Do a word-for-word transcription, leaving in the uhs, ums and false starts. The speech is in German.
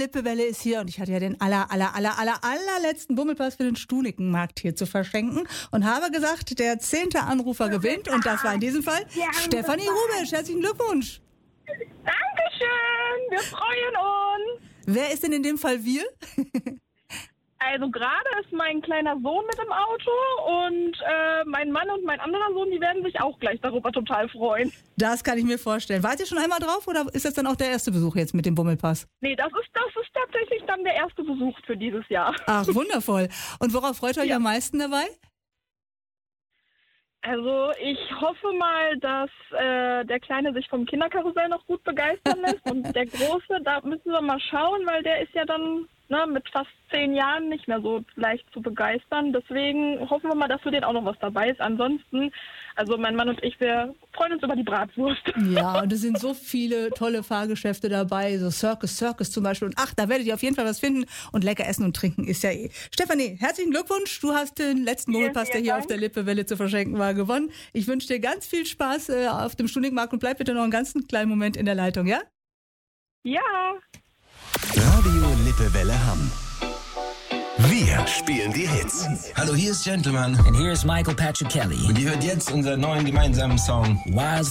Lippewelle ist hier und ich hatte ja den aller, aller, aller, aller, allerletzten Bummelpass für den Stunikenmarkt hier zu verschenken und habe gesagt, der zehnte Anrufer gewinnt und das war in diesem Fall Stefanie Rubisch. Herzlichen Glückwunsch. Dankeschön, wir freuen uns. Wer ist denn in dem Fall wir? Also gerade ist mein kleiner Sohn mit im Auto und äh, mein Mann und mein anderer Sohn, die werden sich auch gleich darüber total freuen. Das kann ich mir vorstellen. Wart ihr schon einmal drauf oder ist das dann auch der erste Besuch jetzt mit dem Bummelpass? Nee, das ist, das ist tatsächlich dann der erste Besuch für dieses Jahr. Ach, wundervoll. Und worauf freut ihr euch Ja. am meisten dabei? Also ich hoffe mal, dass äh, der Kleine sich vom Kinderkarussell noch gut begeistern lässt und der Große, da müssen wir mal schauen, weil der ist ja dann ne, mit fast zehn Jahren nicht mehr so leicht zu begeistern. Deswegen hoffen wir mal, dass für den auch noch was dabei ist. Ansonsten, also mein Mann und ich, wir freuen uns über die Bratwurst. Ja, und es sind so viele tolle Fahrgeschäfte dabei, so Circus, Circus zum Beispiel. Und ach, da werdet ihr auf jeden Fall was finden. Und lecker essen und trinken ist ja eh. Stefanie, herzlichen Glückwunsch. Du hast den letzten Vielen, Bummelpass, der vielen hier Dank. auf der Lippewelle zu verschenken war, gewonnen. Ich wünsche dir ganz viel Spaß äh, auf dem Stunikenmarkt und bleib bitte noch einen ganz kleinen Moment in der Leitung, ja? Ja. Radio Lippewelle Hamm. Wir spielen die Hits. Hallo, hier ist Gentleman. And here's Michael Patrick Kelly. Und ihr hört jetzt unseren neuen gemeinsamen Song. Wise